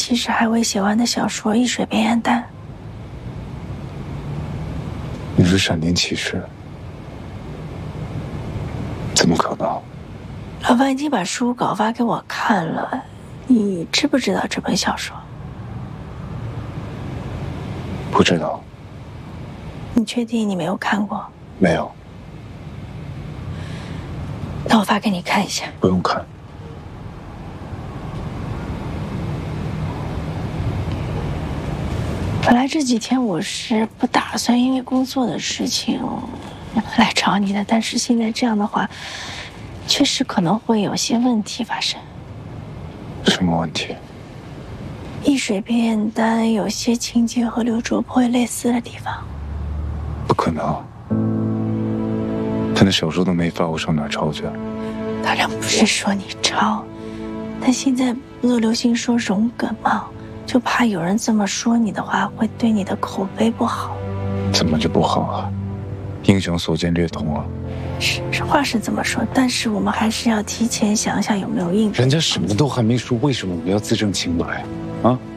其实还未写完的小说《易水变烟丹》。 你是闪电骑士？怎么可能？ 老范已经把书稿发给我看了，你知不知道这本小说？ 不知道。 你确定你没有看过？ 没有。 那我发给你看一下。 不用看。 本来这几天我是不打算因为工作的事情来找你的，但是现在这样的话，确实可能会有些问题发生。 什么问题？ 易水变烟丹有些情节和刘卓颇类似的地方。 不可能，他那小说都没发，我上哪儿抄去？ 当然不是说你抄，但现在不都流行说融梗吗？就怕有人这么说你的话，会对你的口碑不好。 怎么就不好啊？英雄所见略同啊。 是话是这么说，但是我们还是要提前想想有没有应。 人家什么都还没说，为什么我们要自证清白啊？